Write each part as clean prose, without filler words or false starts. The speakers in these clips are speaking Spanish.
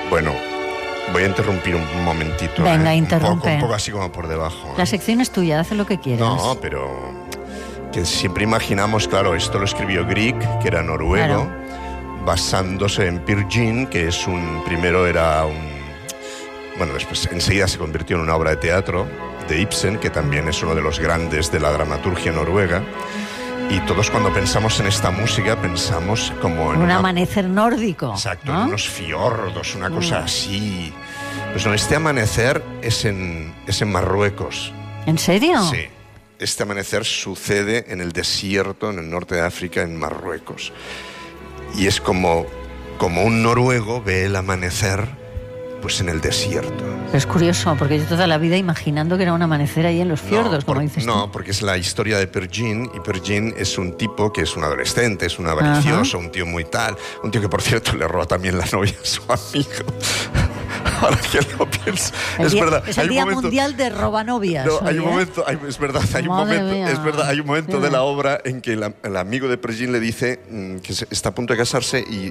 Bueno, voy a interrumpir un momentito. Venga, interrumpe. Un poco así como por debajo. La sección es tuya, haz lo que quieras. No, pero que siempre imaginamos, claro, esto lo escribió Grieg, que era noruego, basándose en Peer Gynt, que es primero era bueno, después enseguida se convirtió en una obra de teatro de Ibsen, que también es uno de los grandes de la dramaturgia noruega. Y todos cuando pensamos en esta música pensamos como en un amanecer nórdico. Exacto, ¿no? en unos fiordos, una cosa así. Pues no, este amanecer es en Marruecos. ¿En serio? Sí. Este amanecer sucede en el desierto, en el norte de África, en Marruecos. Y es como un noruego ve el amanecer pues en el desierto. Es curioso, porque yo toda la vida imaginando que era un amanecer ahí en los fiordos, como dices tú. No, porque es la historia de Peer Gynt, y Peer Gynt es un tipo que es un adolescente, es un avaricioso, un tío muy tal, un tío que por cierto le roba también la novia a su amigo. Ahora que lo pienso, es verdad. Es el Día Mundial de Robanovias. No, hay un momento, es verdad, hay un momento de la obra en que el amigo de Peer Gynt le dice que está a punto de casarse y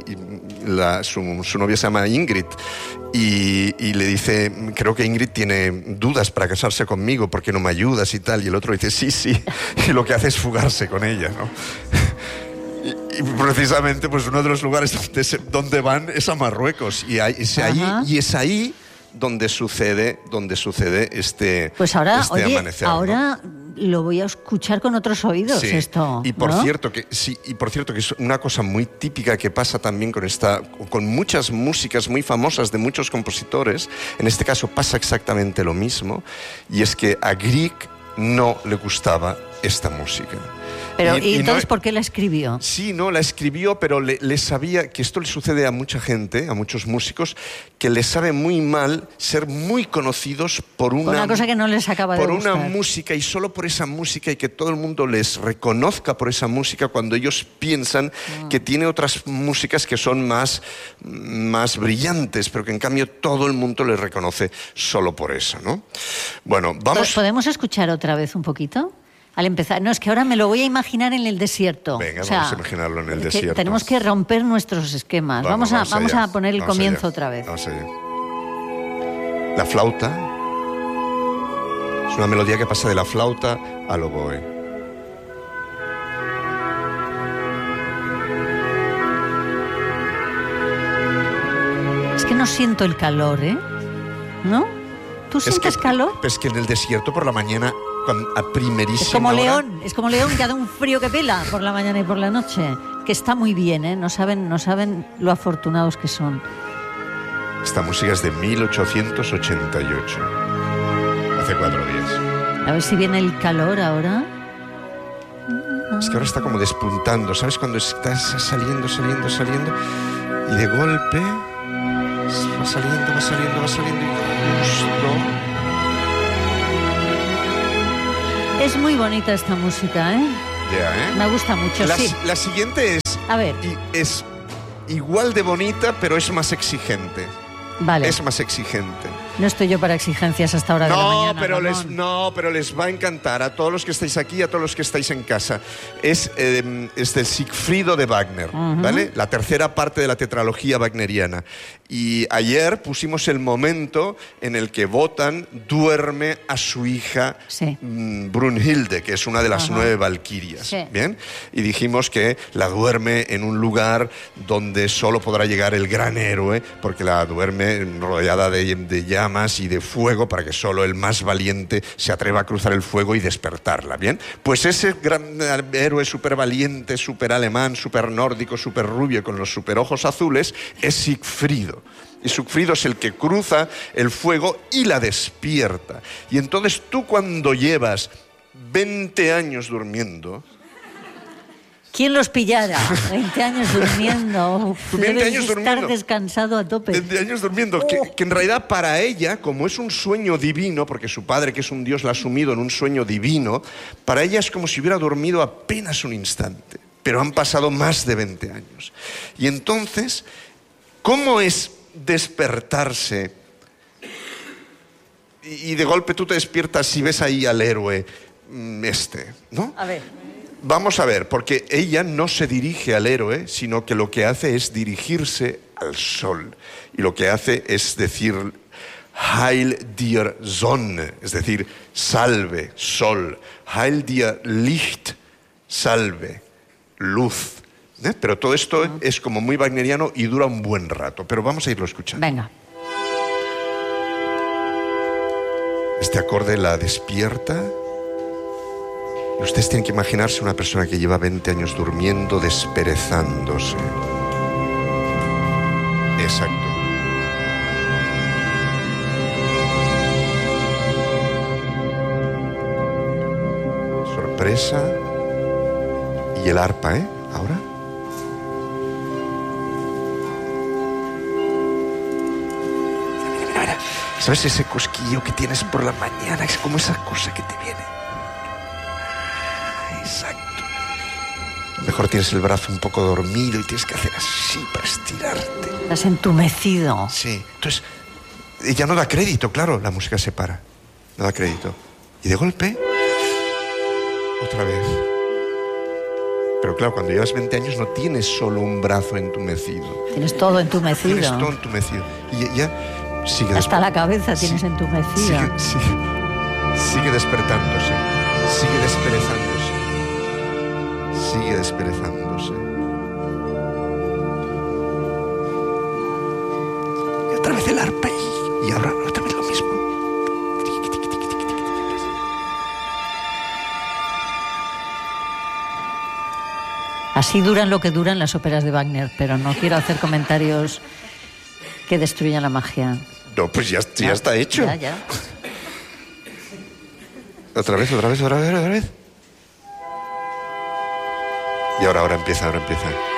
su novia se llama Ingrid y le dice, creo que Ingrid tiene dudas para casarse conmigo, ¿por qué no me ayudas y tal? Y el otro dice, sí, y lo que hace es fugarse con ella, ¿no? Y precisamente pues uno de los lugares donde van es a Marruecos y es ahí donde sucede pues ahora, este amanecer. Ahora lo voy a escuchar con otros oídos, sí. esto. Y por cierto que es una cosa muy típica que pasa también con muchas músicas muy famosas de muchos compositores. En este caso pasa exactamente lo mismo, y es que a Grieg no le gustaba esta música. Pero, ¿y entonces por qué la escribió? Sí, no, la escribió, pero le sabía que esto le sucede a mucha gente, a muchos músicos, que les sabe muy mal ser muy conocidos por una cosa que no les acaba de gustar. Por una música, y solo por esa música, y que todo el mundo les reconozca por esa música cuando ellos piensan que tiene otras músicas que son más brillantes, pero que en cambio todo el mundo les reconoce solo por eso, ¿no? Bueno, vamos... ¿Podemos escuchar otra vez un poquito? Al empezar, no, es que ahora me lo voy a imaginar en el desierto. Venga, vamos a imaginarlo en el desierto. Tenemos que romper nuestros esquemas. Vamos a poner el comienzo otra vez. Vamos allá. La flauta es una melodía que pasa de la flauta al oboe. Es que no siento el calor, ¿eh? ¿No? ¿Tú sientes calor? Pues que en el desierto por la mañana, a primerísima es como hora... León, que hace un frío que pela por la mañana y por la noche. Que está muy bien, ¿eh? No saben lo afortunados que son. Esta música es de 1888. Hace 4 días. A ver si viene el calor ahora. Es que ahora está como despuntando. ¿Sabes? Cuando estás saliendo y de golpe va saliendo y justo... Es muy bonita esta música, ¿eh? Ya, ¿eh? Me gusta mucho, sí. La siguiente es... A ver. Es igual de bonita, pero es más exigente. Vale. Es más exigente. No estoy yo para exigencias hasta ahora de la mañana. Pero les va a encantar a todos los que estáis aquí, a todos los que estáis en casa. Es del Siegfriedo de Wagner, ¿vale? La tercera parte de la tetralogía wagneriana. Y ayer pusimos el momento en el que Wotan duerme a su hija Brunhilde, que es una de las 9 valquirias. Sí. ¿Bien? Y dijimos que la duerme en un lugar donde solo podrá llegar el gran héroe, porque la duerme rodeada de llamas y de fuego, para que solo el más valiente se atreva a cruzar el fuego y despertarla, ¿bien? Pues ese gran héroe súper valiente, súper alemán, súper nórdico, súper rubio, con los súper ojos azules, es Siegfriedo. Y Siegfriedo es el que cruza el fuego y la despierta. Y entonces tú, cuando llevas 20 años durmiendo... ¿Quién los pillara? 20 años durmiendo. 20 años estar durmiendo. Descansado a tope. 20 años durmiendo. Que en realidad para ella, como es un sueño divino, porque su padre, que es un dios, la ha sumido en un sueño divino, para ella es como si hubiera dormido apenas un instante. Pero han pasado más de 20 años. Y entonces, ¿cómo es despertarse? Y de golpe tú te despiertas y ves ahí al héroe ¿no? A ver. Vamos a ver, porque ella no se dirige al héroe, sino que lo que hace es dirigirse al sol. Y lo que hace es decir Heil dir Sonne, es decir, salve, sol. Heil dir Licht, salve, luz. Pero todo esto es como muy wagneriano y dura un buen rato. Pero vamos a irlo escuchando. Venga. Este acorde la despierta. Y ustedes tienen que imaginarse una persona que lleva 20 años durmiendo, desperezándose. Exacto. Sorpresa. Y el arpa, Ahora. ¿Sabes ese cosquillo que tienes por la mañana? Es como esa cosa que te viene. Exacto. Mejor tienes el brazo un poco dormido y tienes que hacer así para estirarte. Estás entumecido. Sí. Entonces, ella no da crédito, claro. La música se para. No da crédito. Y de golpe, otra vez. Pero claro, cuando llevas 20 años no tienes solo un brazo entumecido. Tienes todo entumecido. Tienes todo entumecido. Y ya sigue hasta la cabeza tienes entumecida. Sigue despertándose. Sigue desperezándose. Sigue desperezándose. Y otra vez el arpa y ahora otra vez lo mismo. Así duran lo que duran las óperas de Wagner, pero no quiero hacer comentarios que destruyan la magia. No, pues ya está hecho. Ya. Otra vez. Y ahora empieza.